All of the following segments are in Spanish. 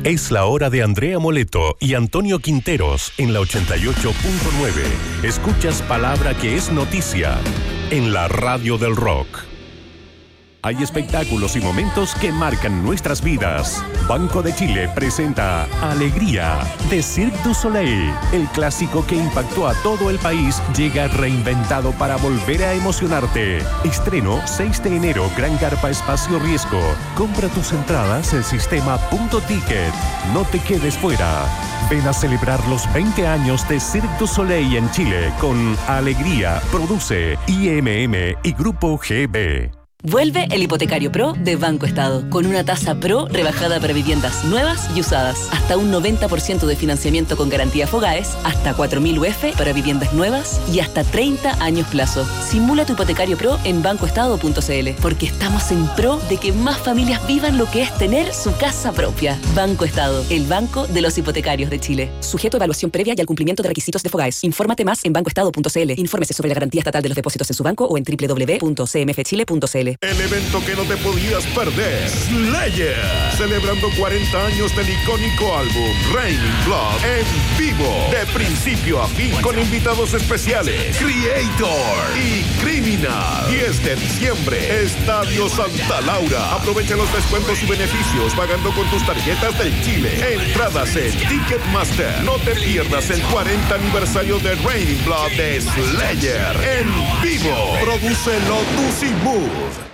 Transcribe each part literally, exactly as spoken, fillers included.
Es la hora de Andrea Moleto y Antonio Quinteros en la ochenta y ocho punto nueve. Escuchas palabra que es noticia en la radio del rock. Hay espectáculos y momentos que marcan nuestras vidas. Banco de Chile presenta Alegría de Cirque du Soleil. El clásico que impactó a todo el país llega reinventado para volver a emocionarte. Estreno seis de enero, Gran Carpa Espacio Riesgo. Compra tus entradas en sistema punto ticket. No te quedes fuera. Ven a celebrar los veinte años de Cirque du Soleil en Chile con Alegría. Produce I M M y Grupo G B. Vuelve el Hipotecario Pro de Banco Estado, con una tasa Pro rebajada para viviendas nuevas y usadas, hasta un noventa por ciento de financiamiento con garantía Fogaes, hasta cuatro mil U F para viviendas nuevas y hasta treinta años plazo. Simula tu Hipotecario Pro en banco estado punto c l, porque estamos en pro de que más familias vivan lo que es tener su casa propia. Banco Estado, el banco de los hipotecarios de Chile. Sujeto a evaluación previa y al cumplimiento de requisitos de Fogaes. Infórmate más en banco estado punto c l. Infórmese sobre la garantía estatal de los depósitos en su banco o en doble u doble u doble u punto c m f chile punto c l. El evento que no te podías perder, Slayer, celebrando cuarenta años del icónico álbum Raining Blood en vivo, de principio a fin, con invitados especiales, Creator y Criminal. diez de diciembre, Estadio Santa Laura. Aprovecha los descuentos y beneficios pagando con tus tarjetas del Chile. Entradas en Ticketmaster. No te pierdas el cuarenta aniversario de Raining Blood de Slayer en vivo. Produce Lotus y Mood.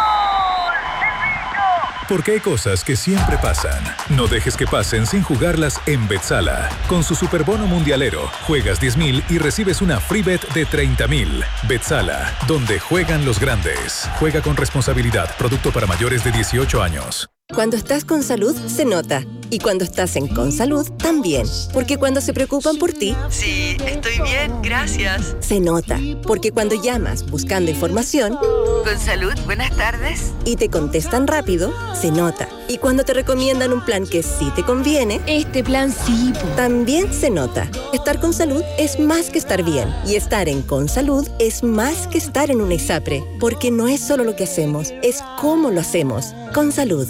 Porque hay cosas que siempre pasan. No dejes que pasen sin jugarlas en Betsala. Con su superbono mundialero, juegas diez mil y recibes una free bet de treinta mil. Betsala, donde juegan los grandes. Juega con responsabilidad. Producto para mayores de dieciocho años. Cuando estás con salud, se nota. Y cuando estás en Consalud, también. Porque cuando se preocupan por ti... Sí, estoy bien, gracias. Se nota. Porque cuando llamas buscando información... Consalud, buenas tardes. Y te contestan rápido, se nota. Y cuando te recomiendan un plan que sí te conviene... Este plan sí, po. También se nota. Estar con salud es más que estar bien. Y estar en Consalud es más que estar en una ISAPRE. Porque no es solo lo que hacemos, es cómo lo hacemos. Consalud.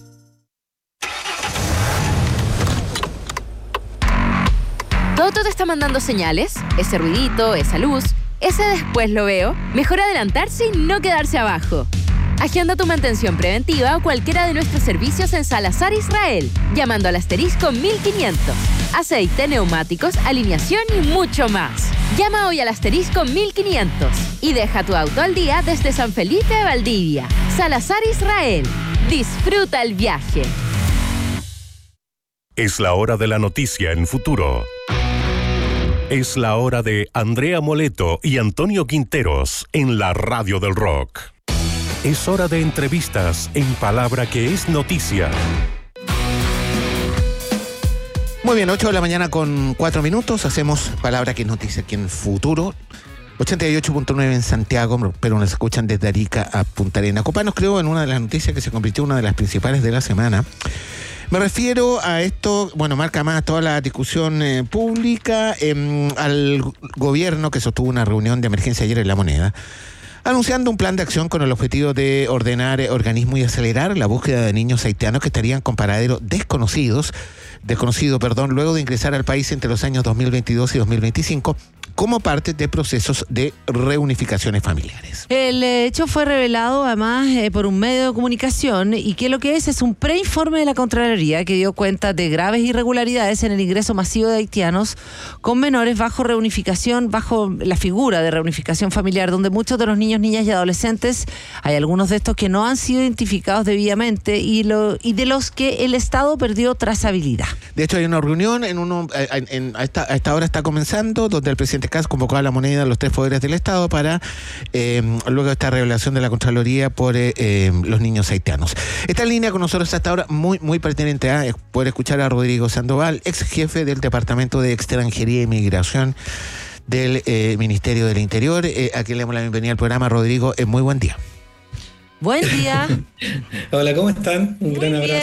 Todo te está mandando señales, ese ruidito, esa luz, ese después lo veo. Mejor adelantarse y no quedarse abajo. Agenda tu mantención preventiva o cualquiera de nuestros servicios en Salazar Israel, llamando al asterisco mil quinientos. Aceite, neumáticos, alineación y mucho más. Llama hoy al asterisco mil quinientos y deja tu auto al día desde San Felipe de Valdivia. Salazar Israel. Disfruta el viaje. Es la hora de la noticia en Futuro. Es la hora de Andrea Moleto y Antonio Quinteros en la radio del rock. Es hora de entrevistas en palabra que es noticia. Muy bien, ocho de la mañana con cuatro minutos. Hacemos palabra que es noticia aquí en Futuro. ochenta y ocho punto nueve en Santiago, pero nos escuchan desde Arica a Punta Arenas. Copa nos creó en una de las noticias que se convirtió en una de las principales de la semana. Me refiero a esto, bueno, marca más toda la discusión eh, pública, eh, al gobierno que sostuvo una reunión de emergencia ayer en La Moneda, anunciando un plan de acción con el objetivo de ordenar eh, organismos y acelerar la búsqueda de niños haitianos que estarían con paraderos desconocidos, desconocido, perdón, luego de ingresar al país entre los años dos mil veintidós y dos mil veinticinco, como parte de procesos de reunificaciones familiares. El hecho fue revelado además eh, por un medio de comunicación y que lo que es es un preinforme de la Contraloría que dio cuenta de graves irregularidades en el ingreso masivo de haitianos con menores bajo reunificación, bajo la figura de reunificación familiar, donde muchos de los niños, niñas y adolescentes, hay algunos de estos que no han sido identificados debidamente y, lo, y de los que el Estado perdió trazabilidad. De hecho, hay una reunión, en uno, en, en, a, esta, a esta hora está comenzando, donde el presidente Kast convocó a La Moneda a los tres poderes del Estado para, eh, luego de esta revelación de la Contraloría por eh, eh, los niños haitianos. Está en línea con nosotros hasta ahora, muy, muy pertinente a poder escuchar a Rodrigo Sandoval, ex jefe del Departamento de Extranjería y Migración del eh, Ministerio del Interior, eh, a quien le damos la bienvenida al programa. Rodrigo, eh, muy buen día. Buen día. Hola, ¿cómo están? Un Muy gran abrazo. bien.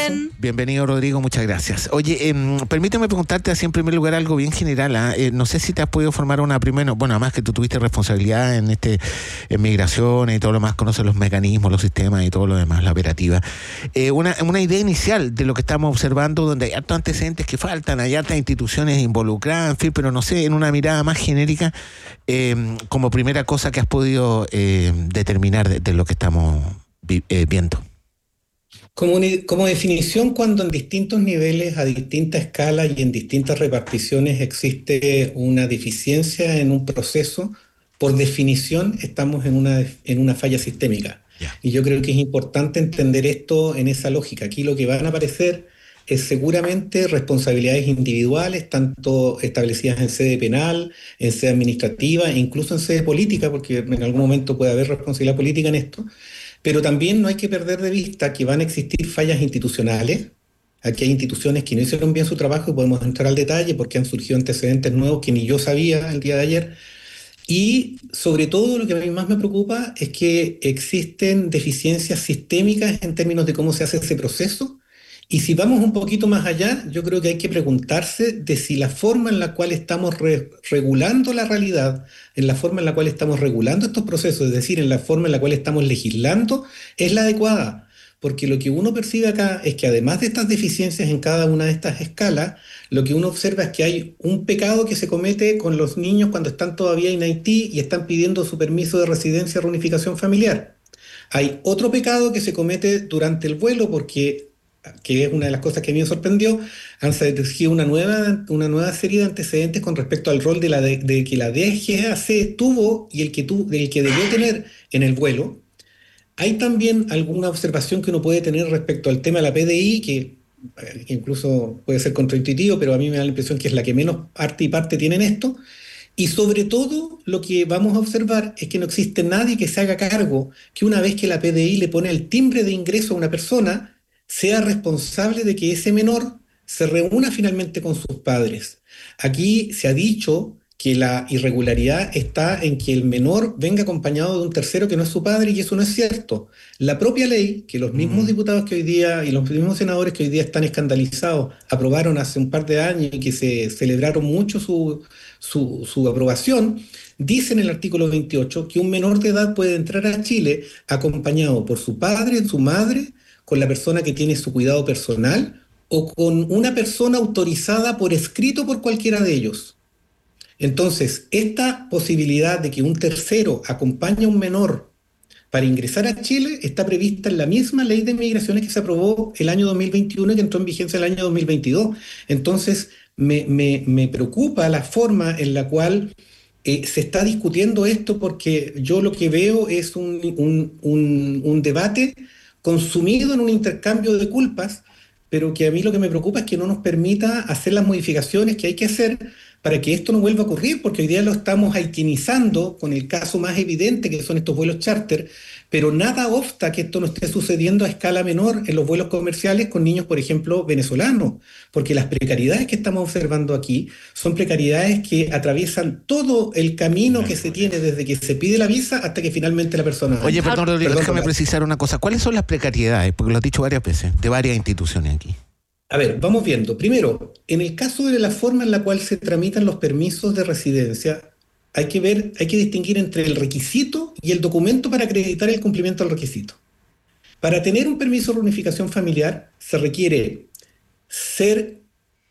Bienvenido, Rodrigo, muchas gracias. Oye, eh, permíteme preguntarte así en primer lugar algo bien general. ¿eh? Eh, no sé si te has podido formar una primera, bueno, además que tú tuviste responsabilidad en este en migraciones y todo lo demás, conoces los mecanismos, los sistemas y todo lo demás, la operativa. Eh, una, una idea inicial de lo que estamos observando, donde hay hartos antecedentes que faltan, hay hartas instituciones involucradas, en fin, pero no sé, en una mirada más genérica, eh, como primera cosa que has podido eh, determinar de, de lo que estamos vi, eh, viendo. Como, como definición, cuando en distintos niveles, a distinta escala y en distintas reparticiones existe una deficiencia en un proceso, por definición estamos en una, en una falla sistémica. Yeah. Y yo creo que es importante entender esto en esa lógica. Aquí lo que van a aparecer es seguramente responsabilidades individuales, tanto establecidas en sede penal, en sede administrativa e incluso en sede política, porque en algún momento puede haber responsabilidad política en esto. Pero también no hay que perder de vista que van a existir fallas institucionales. Aquí hay instituciones que no hicieron bien su trabajo y podemos entrar al detalle porque han surgido antecedentes nuevos que ni yo sabía el día de ayer. Y sobre todo lo que a mí más me preocupa es que existen deficiencias sistémicas en términos de cómo se hace ese proceso. Y si vamos un poquito más allá, yo creo que hay que preguntarse de si la forma en la cual estamos re- regulando la realidad, en la forma en la cual estamos regulando estos procesos, es decir, en la forma en la cual estamos legislando, es la adecuada. Porque lo que uno percibe acá es que además de estas deficiencias en cada una de estas escalas, lo que uno observa es que hay un pecado que se comete con los niños cuando están todavía en Haití y están pidiendo su permiso de residencia o reunificación familiar. Hay otro pecado que se comete durante el vuelo porque, que es una de las cosas que a mí me sorprendió, han surgido una nueva, una nueva serie de antecedentes con respecto al rol de, la de, de que la D G A C tuvo y el que, tu, el que debió tener en el vuelo. Hay también alguna observación que uno puede tener respecto al tema de la P D I, que incluso puede ser contraintuitivo, pero a mí me da la impresión que es la que menos arte y parte tiene en esto. Y sobre todo, lo que vamos a observar es que no existe nadie que se haga cargo que una vez que la P D I le pone el timbre de ingreso a una persona, sea responsable de que ese menor se reúna finalmente con sus padres. Aquí se ha dicho que la irregularidad está en que el menor venga acompañado de un tercero que no es su padre, y eso no es cierto. La propia ley, que los mismos mm. diputados que hoy día y los mismos senadores que hoy día están escandalizados aprobaron hace un par de años y que se celebraron mucho su, su, su aprobación, dice en el artículo veintiocho que un menor de edad puede entrar a Chile acompañado por su padre, su madre, con la persona que tiene su cuidado personal o con una persona autorizada por escrito por cualquiera de ellos. Entonces, esta posibilidad de que un tercero acompañe a un menor para ingresar a Chile está prevista en la misma ley de migraciones que se aprobó el año dos mil veintiuno y que entró en vigencia el año dos mil veintidós. Entonces, me, me, me preocupa la forma en la cual eh, se está discutiendo esto, porque yo lo que veo es un, un, un, un debate consumido en un intercambio de culpas, pero que a mí lo que me preocupa es que no nos permita hacer las modificaciones que hay que hacer para que esto no vuelva a ocurrir, porque hoy día lo estamos haitianizando con el caso más evidente que son estos vuelos charter, pero nada obsta que esto no esté sucediendo a escala menor en los vuelos comerciales con niños, por ejemplo, venezolanos, porque las precariedades que estamos observando aquí son precariedades que atraviesan todo el camino que se tiene desde que se pide la visa hasta que finalmente la persona... Oye, perdón, Rodrigo, perdón, déjame perdón. precisar una cosa. ¿Cuáles son las precariedades? Porque lo has dicho varias veces, de varias instituciones aquí. A ver, vamos viendo. Primero, en el caso de la forma en la cual se tramitan los permisos de residencia, hay que ver, hay que distinguir entre el requisito y el documento para acreditar el cumplimiento del requisito. Para tener un permiso de reunificación familiar se requiere ser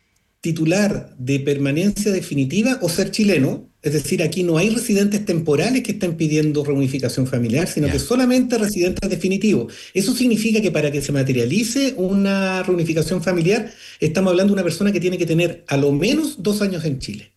titular de permanencia definitiva o ser chileno, es decir, aquí no hay residentes temporales que estén pidiendo reunificación familiar, sino yeah. que solamente residentes definitivos. Eso significa que para que se materialice una reunificación familiar, estamos hablando de una persona que tiene que tener a lo menos dos años en Chile.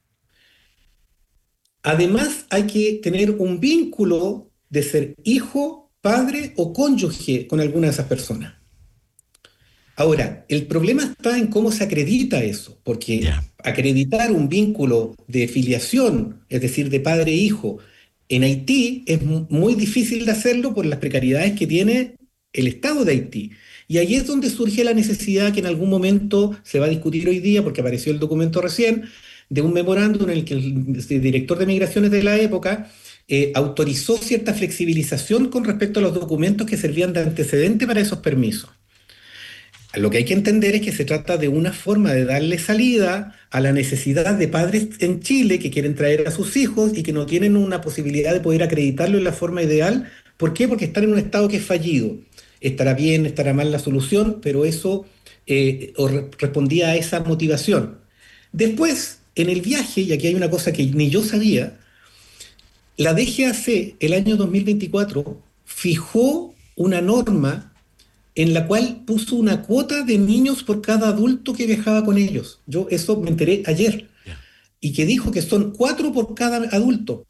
Además, hay que tener un vínculo de ser hijo, padre o cónyuge con alguna de esas personas. Ahora, el problema está en cómo se acredita eso, porque yeah. acreditar un vínculo de filiación, es decir, de padre e hijo, en Haití es muy difícil de hacerlo por las precariedades que tiene el Estado de Haití. Y ahí es donde surge la necesidad que en algún momento se va a discutir hoy día, porque apareció el documento recién, de un memorándum en el que el director de migraciones de la época eh, autorizó cierta flexibilización con respecto a los documentos que servían de antecedente para esos permisos. Lo que hay que entender es que se trata de una forma de darle salida a la necesidad de padres en Chile que quieren traer a sus hijos y que no tienen una posibilidad de poder acreditarlo en la forma ideal. ¿Por qué? Porque están en un estado que es fallido. Estará bien, estará mal la solución, pero eso eh, respondía a esa motivación. Después, en el viaje, y aquí hay una cosa que ni yo sabía, la D G A C el año dos mil veinticuatro fijó una norma en la cual puso una cuota de niños por cada adulto que viajaba con ellos. Yo eso me enteré ayer. Yeah. Y que dijo que son cuatro por cada adulto.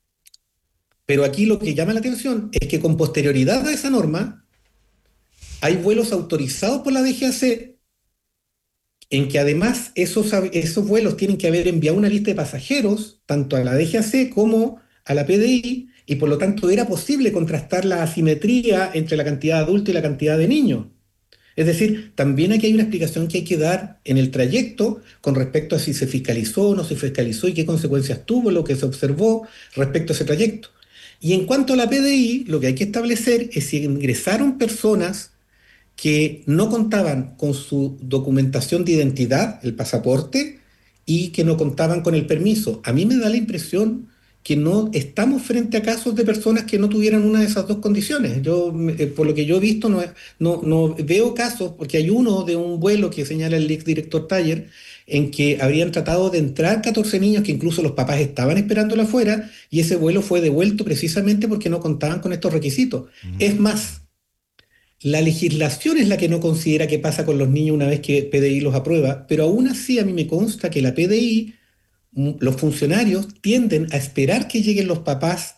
Pero aquí lo que llama la atención es que con posterioridad a esa norma hay vuelos autorizados por la D G A C en que además esos, esos vuelos tienen que haber enviado una lista de pasajeros tanto a la D G A C como a la P D I, y por lo tanto era posible contrastar la asimetría entre la cantidad de adultos y la cantidad de niños. Es decir, también aquí hay una explicación que hay que dar en el trayecto con respecto a si se fiscalizó o no se fiscalizó y qué consecuencias tuvo lo que se observó respecto a ese trayecto. Y en cuanto a la P D I, lo que hay que establecer es si ingresaron personas que no contaban con su documentación de identidad, el pasaporte, y que no contaban con el permiso. A mí me da la impresión que no estamos frente a casos de personas que no tuvieran una de esas dos condiciones. Yo, eh, por lo que yo he visto, no, no, no veo casos, porque hay uno de un vuelo que señala el exdirector Taller, en que habrían tratado de entrar catorce niños que incluso los papás estaban esperándola afuera, y ese vuelo fue devuelto precisamente porque no contaban con estos requisitos. Mm. Es más, la legislación es la que no considera qué pasa con los niños una vez que P D I los aprueba, pero aún así a mí me consta que la P D I, los funcionarios tienden a esperar que lleguen los papás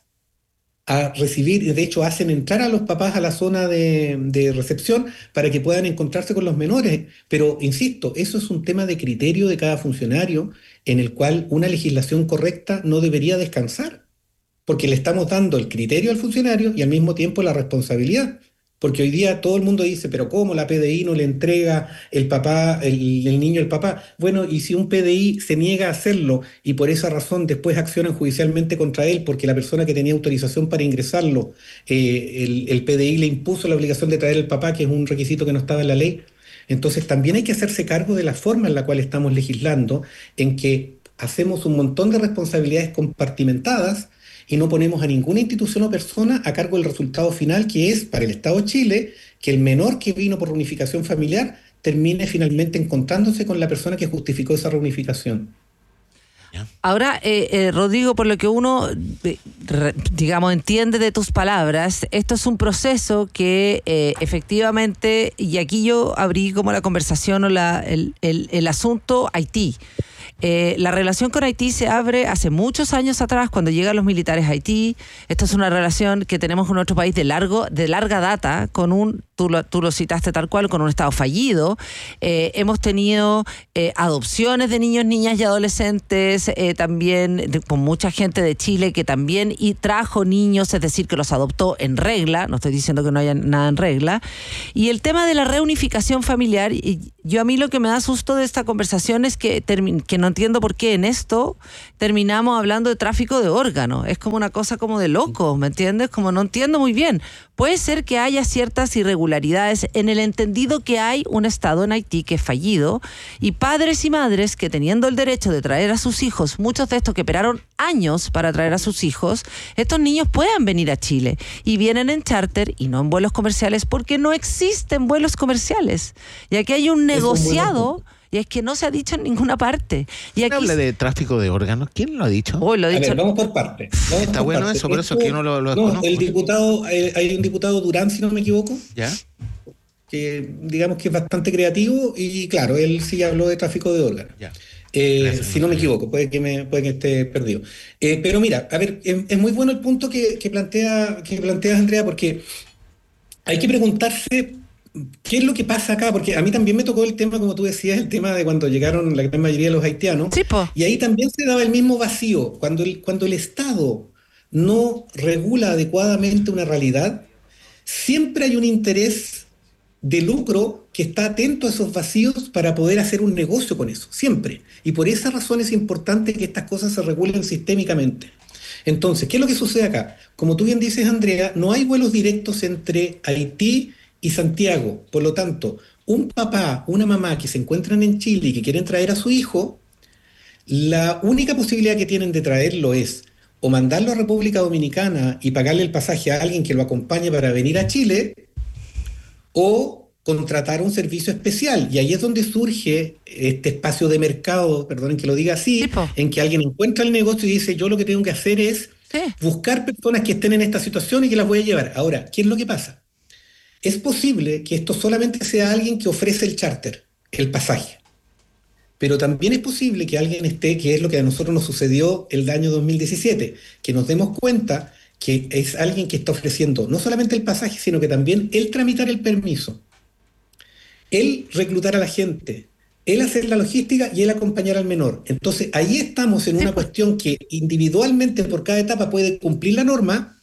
a recibir, de hecho hacen entrar a los papás a la zona de, de recepción para que puedan encontrarse con los menores. Pero, insisto, eso es un tema de criterio de cada funcionario en el cual una legislación correcta no debería descansar, porque le estamos dando el criterio al funcionario y al mismo tiempo la responsabilidad. Porque hoy día todo el mundo dice, pero ¿cómo la P D I no le entrega el papá, el, el niño al papá? Bueno, y si un P D I se niega a hacerlo y por esa razón después accionan judicialmente contra él porque la persona que tenía autorización para ingresarlo, eh, el, el P D I le impuso la obligación de traer al papá, que es un requisito que no estaba en la ley. Entonces también hay que hacerse cargo de la forma en la cual estamos legislando, en que hacemos un montón de responsabilidades compartimentadas y no ponemos a ninguna institución o persona a cargo del resultado final, que es, para el Estado de Chile, que el menor que vino por reunificación familiar termine finalmente encontrándose con la persona que justificó esa reunificación. Ahora, eh, eh, Rodrigo, por lo que uno, eh, re, digamos, entiende de tus palabras, esto es un proceso que eh, efectivamente, y aquí yo abrí como la conversación o la, el, el, el asunto Haití. Eh, la relación con Haití se abre hace muchos años atrás, cuando llegan los militares a Haití. Esta es una relación que tenemos con otro país de largo, de larga data, con un, tú lo, tú lo citaste tal cual, con un Estado fallido. Eh, hemos tenido eh, adopciones de niños, niñas y adolescentes, eh, también de, con mucha gente de Chile que también y trajo niños, es decir, que los adoptó en regla. No estoy diciendo que no haya nada en regla. Y el tema de la reunificación familiar, y yo a mí lo que me da susto de esta conversación es que, termi- que no entiendo por qué en esto terminamos hablando de tráfico de órganos. Es como una cosa como de locos, ¿me entiendes? Como no entiendo muy bien. Puede ser que haya ciertas irregularidades en el entendido que hay un Estado en Haití que es fallido y padres y madres que teniendo el derecho de traer a sus hijos, muchos de estos que esperaron años para traer a sus hijos, estos niños puedan venir a Chile y vienen en charter y no en vuelos comerciales porque no existen vuelos comerciales. Y aquí hay un negociado... Y es que no se ha dicho en ninguna parte. Y aquí habla de tráfico de órganos. ¿Quién lo ha dicho? Oh, lo ha dicho. A ver, vamos por parte. Vamos Está por bueno parte. eso, por eso es que yo no lo, lo no, conozco. El diputado, eh, hay un diputado Durán, si no me equivoco, ¿ya? Que digamos que es bastante creativo y claro, él sí habló de tráfico de órganos. Ya. Eh, Gracias, si no me equivoco, puede que, me, puede que esté perdido. Eh, pero mira, a ver, es, es muy bueno el punto que, que, plantea, que planteas, Andrea, porque hay que preguntarse ¿qué es lo que pasa acá? Porque a mí también me tocó el tema, como tú decías, el tema de cuando llegaron la gran mayoría de los haitianos. Sí, po. Y ahí también se daba el mismo vacío. Cuando el, cuando el Estado no regula adecuadamente una realidad, siempre hay un interés de lucro que está atento a esos vacíos para poder hacer un negocio con eso, siempre. Y por esa razón es importante que estas cosas se regulen sistémicamente. Entonces, ¿qué es lo que sucede acá? Como tú bien dices, Andrea, no hay vuelos directos entre Haití y Santiago. Por lo tanto, un papá, una mamá que se encuentran en Chile y que quieren traer a su hijo, la única posibilidad que tienen de traerlo es o mandarlo a República Dominicana y pagarle el pasaje a alguien que lo acompañe para venir a Chile, o contratar un servicio especial. Y ahí es donde surge este espacio de mercado, perdonen que lo diga así, ¿Tipo? en que alguien encuentra el negocio y dice, yo lo que tengo que hacer es sí. buscar personas que estén en esta situación y que las voy a llevar. Ahora, ¿qué es lo que pasa? Es posible que esto solamente sea alguien que ofrece el charter, el pasaje. Pero también es posible que alguien esté, que es lo que a nosotros nos sucedió el año dos mil diecisiete, que nos demos cuenta que es alguien que está ofreciendo no solamente el pasaje, sino que también el tramitar el permiso, el reclutar a la gente, el hacer la logística y el acompañar al menor. Entonces ahí estamos en una cuestión que individualmente por cada etapa puede cumplir la norma,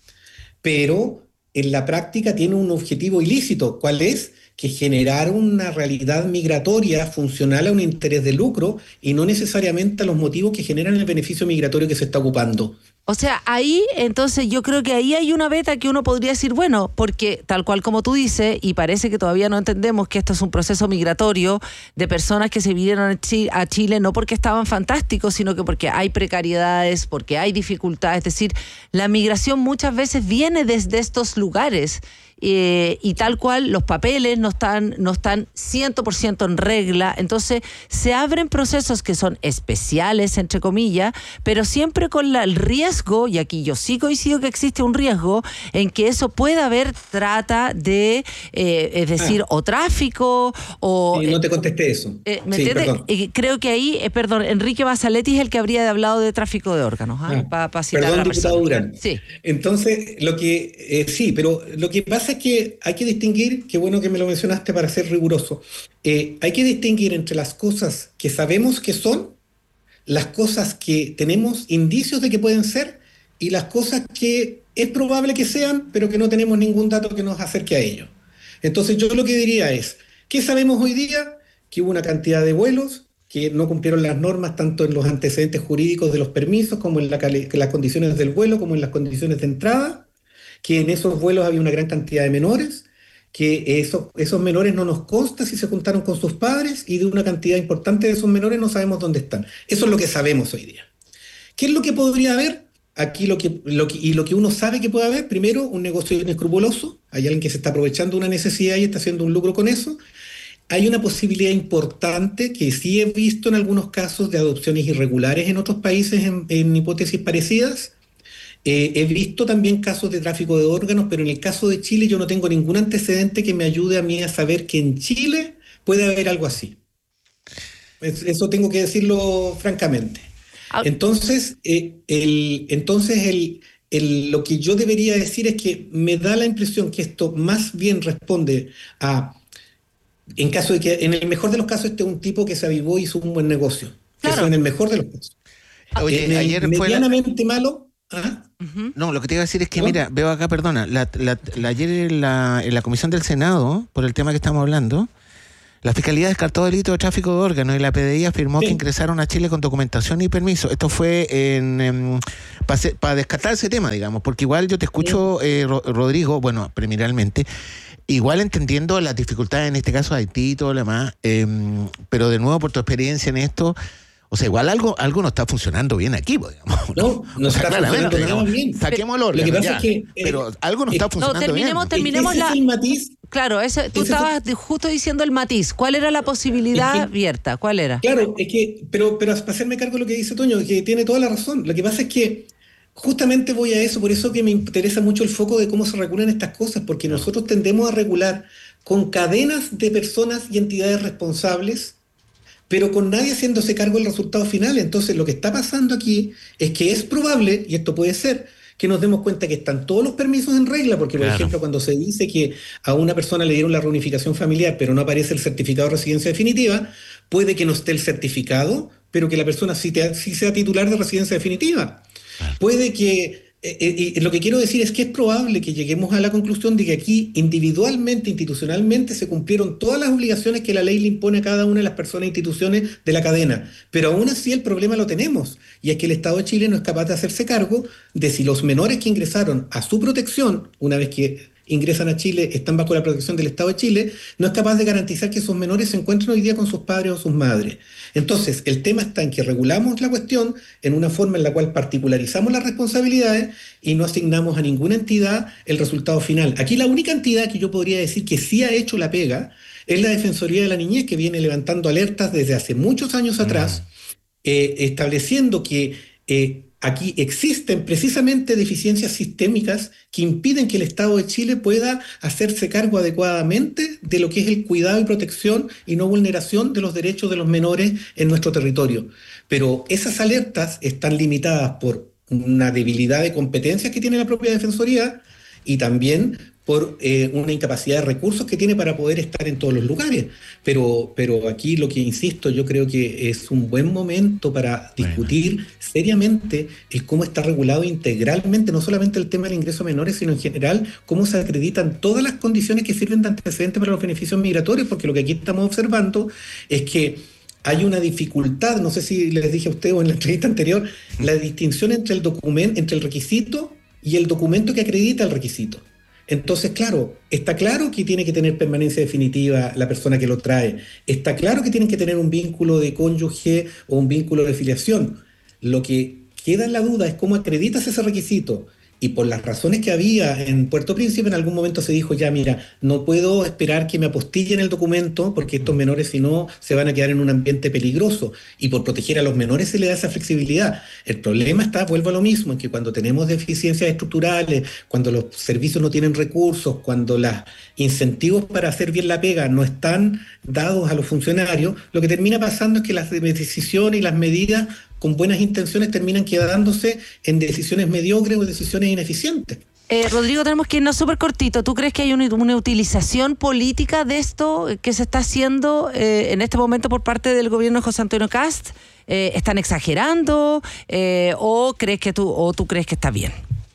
pero en la práctica tiene un objetivo ilícito. ¿Cuál es? Que generar una realidad migratoria funcional a un interés de lucro y no necesariamente a los motivos que generan el beneficio migratorio que se está ocupando. O sea, ahí, entonces, yo creo que ahí hay una beta que uno podría decir, bueno, porque tal cual como tú dices, y parece que todavía no entendemos que esto es un proceso migratorio de personas que se vinieron a Chile no porque estaban fantásticos, sino que porque hay precariedades, porque hay dificultades. Es decir, la migración muchas veces viene desde estos lugares. Eh, y tal cual los papeles no están no están cien por ciento en regla, entonces se abren procesos que son especiales, entre comillas, pero siempre con la, el riesgo, y aquí yo sí coincido que existe un riesgo, en que eso pueda haber trata de, eh, es decir, ah. o tráfico, o... Sí, no te contesté eso. Eh, ¿Me sí, entiendes? Eh, creo que ahí, eh, perdón, Enrique Basaletti es el que habría hablado de tráfico de órganos, ¿eh? ah, para pa citar perdón, a la diputado Durán. Sí. Entonces, lo que, eh, sí, pero lo que pasa es que hay que distinguir, qué bueno que me lo mencionaste para ser riguroso, eh, hay que distinguir entre las cosas que sabemos que son, las cosas que tenemos indicios de que pueden ser y las cosas que es probable que sean, pero que no tenemos ningún dato que nos acerque a ello. Entonces yo lo que diría es, ¿qué sabemos hoy día? Que hubo una cantidad de vuelos que no cumplieron las normas tanto en los antecedentes jurídicos de los permisos como en la cali- las condiciones del vuelo como en las condiciones de entrada, que en esos vuelos había una gran cantidad de menores, que esos, esos menores no nos consta si se juntaron con sus padres y de una cantidad importante de esos menores no sabemos dónde están. Eso es lo que sabemos hoy día. ¿Qué es lo que podría haber? Aquí lo que, lo que, y lo que uno sabe que puede haber, primero, un negocio inescrupuloso, hay alguien que se está aprovechando de una necesidad y está haciendo un lucro con eso. Hay una posibilidad importante que sí he visto en algunos casos de adopciones irregulares en otros países en, en hipótesis parecidas. Eh, he visto también casos de tráfico de órganos, pero en el caso de Chile yo no tengo ningún antecedente que me ayude a mí a saber que en Chile puede haber algo así. Es, eso tengo que decirlo francamente. Entonces, eh, el, entonces el, el, lo que yo debería decir es que me da la impresión que esto más bien responde a, en caso de que, en el mejor de los casos, este es un tipo que se avivó y hizo un buen negocio. Claro. Eso en el mejor de los casos. Oye, en el ayer medianamente fue la... malo... ¿Ah? Uh-huh. No, lo que te iba a decir es que, ¿no? mira, veo acá, perdona, la, la, la, ayer en la, en la comisión del Senado, por el tema que estamos hablando, la Fiscalía descartó delito de tráfico de órganos y la P D I afirmó sí. que ingresaron a Chile con documentación y permiso. Esto fue en, en para pa descartar ese tema, digamos, porque igual yo te escucho, sí. eh, Rodrigo, bueno, preliminarmente, igual entendiendo las dificultades en este caso de Haití y todo lo demás, eh, pero de nuevo por tu experiencia en esto... O sea, igual algo, algo no está funcionando bien aquí, digamos. No, no o sea, está funcionando digamos, bien. Saquemos el órgano, Lo que pasa ya, es que, eh, pero algo no eh, está funcionando no, terminemos, bien. Terminemos ese la... es el matiz. Claro, ese, tú ese estabas fue... justo diciendo el matiz. ¿Cuál era la posibilidad es que, abierta? ¿Cuál era? Claro, es que, pero, pero para hacerme cargo de lo que dice Toño, que tiene toda la razón. Lo que pasa es que justamente voy a eso, por eso que me interesa mucho el foco de cómo se regulan estas cosas, porque nosotros tendemos a regular con cadenas de personas y entidades responsables, pero con nadie haciéndose cargo del resultado final. Entonces lo que está pasando aquí es que es probable, y esto puede ser, que nos demos cuenta que están todos los permisos en regla, porque por claro. ejemplo cuando se dice que a una persona le dieron la reunificación familiar pero no aparece el certificado de residencia definitiva, puede que no esté el certificado, pero que la persona sí, te, sí sea titular de residencia definitiva. Claro. Puede que... Eh, eh, lo que quiero decir es que es probable que lleguemos a la conclusión de que aquí individualmente, institucionalmente, se cumplieron todas las obligaciones que la ley le impone a cada una de las personas e instituciones de la cadena. Pero aún así el problema lo tenemos, y es que el Estado de Chile no es capaz de hacerse cargo de si los menores que ingresaron a su protección, una vez que ingresan a Chile, están bajo la protección del Estado de Chile, no es capaz de garantizar que esos menores se encuentren hoy día con sus padres o sus madres. Entonces, el tema está en que regulamos la cuestión en una forma en la cual particularizamos las responsabilidades y no asignamos a ninguna entidad el resultado final. Aquí la única entidad que yo podría decir que sí ha hecho la pega es la Defensoría de la Niñez, que viene levantando alertas desde hace muchos años atrás, eh, estableciendo que eh, aquí existen precisamente deficiencias sistémicas que impiden que el Estado de Chile pueda hacerse cargo adecuadamente de lo que es el cuidado y protección y no vulneración de los derechos de los menores en nuestro territorio. Pero esas alertas están limitadas por una debilidad de competencias que tiene la propia Defensoría y también por eh, una incapacidad de recursos que tiene para poder estar en todos los lugares. Pero, pero aquí lo que insisto, yo creo que es un buen momento para discutir bueno. seriamente el cómo está regulado integralmente, no solamente el tema del ingreso a menores, sino en general cómo se acreditan todas las condiciones que sirven de antecedente para los beneficios migratorios, porque lo que aquí estamos observando es que hay una dificultad, no sé si les dije a ustedes o en la entrevista anterior, la distinción entre el documento, entre el requisito y el documento que acredita el requisito. Entonces, claro, está claro que tiene que tener permanencia definitiva la persona que lo trae. Está claro que tienen que tener un vínculo de cónyuge o un vínculo de filiación. Lo que queda en la duda es cómo acreditas ese requisito. Y por las razones que había en Puerto Príncipe, en algún momento se dijo, ya mira, no puedo esperar que me apostillen el documento porque estos menores si no se van a quedar en un ambiente peligroso. Y por proteger a los menores se le da esa flexibilidad. El problema está, vuelvo a lo mismo, en que cuando tenemos deficiencias estructurales, cuando los servicios no tienen recursos, cuando los incentivos para hacer bien la pega no están dados a los funcionarios, lo que termina pasando es que las decisiones y las medidas con buenas intenciones terminan quedándose en decisiones mediocres o decisiones ineficientes. Eh, Rodrigo, tenemos que irnos súper cortito. ¿Tú crees que hay una, una utilización política de esto que se está haciendo eh, en este momento por parte del gobierno de José Antonio Kast? Eh, ¿Están exagerando eh, o crees que tú o tú crees que está bien?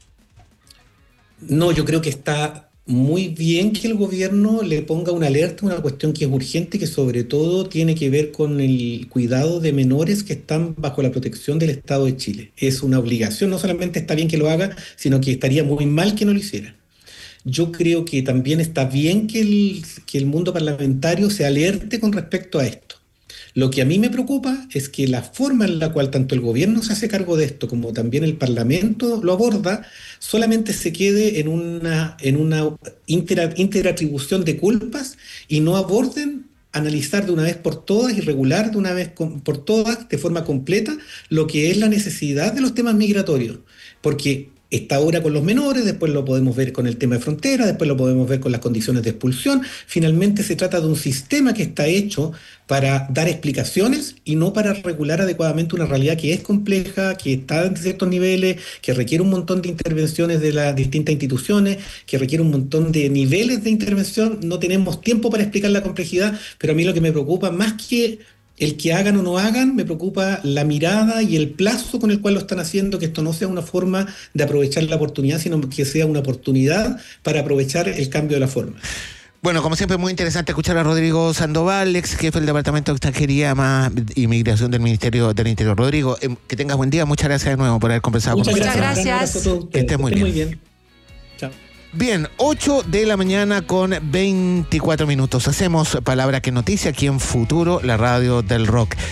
No, yo creo que está muy bien que el gobierno le ponga una alerta, una cuestión que es urgente y que sobre todo tiene que ver con el cuidado de menores que están bajo la protección del Estado de Chile. Es una obligación, no solamente está bien que lo haga, sino que estaría muy mal que no lo hiciera. Yo creo que también está bien que el, que el mundo parlamentario se alerte con respecto a esto. Lo que a mí me preocupa es que la forma en la cual tanto el gobierno se hace cargo de esto como también el Parlamento lo aborda solamente se quede en una, en una inter, interatribución de culpas y no aborden analizar de una vez por todas y regular de una vez por todas de forma completa lo que es la necesidad de los temas migratorios. Porque está ahora con los menores, después lo podemos ver con el tema de frontera, después lo podemos ver con las condiciones de expulsión. Finalmente se trata de un sistema que está hecho para dar explicaciones y no para regular adecuadamente una realidad que es compleja, que está en ciertos niveles, que requiere un montón de intervenciones de las distintas instituciones, que requiere un montón de niveles de intervención. No tenemos tiempo para explicar la complejidad, pero a mí lo que me preocupa más que el que hagan o no hagan, me preocupa la mirada y el plazo con el cual lo están haciendo, que esto no sea una forma de aprovechar la oportunidad, sino que sea una oportunidad para aprovechar el cambio de la forma. Bueno, como siempre, muy interesante escuchar a Rodrigo Sandoval, ex jefe del Departamento de Extranjería más Inmigración del Ministerio del Interior. Rodrigo, eh, que tengas buen día, muchas gracias de nuevo por haber conversado muchas con nosotros. Muchas gracias. gracias. Que estés muy bien. muy bien. Chao. Bien, ocho de la mañana con veinticuatro minutos. Hacemos Palabra que Noticia aquí en Futuro, la radio del rock.